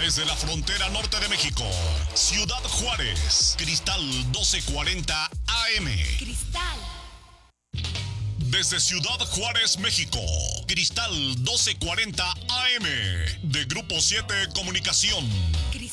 Desde la frontera norte de México, Ciudad Juárez, Cristal 1240 AM. Cristal. Desde Ciudad Juárez, México, Cristal 1240 AM, de Grupo 7 Comunicación. Cristal.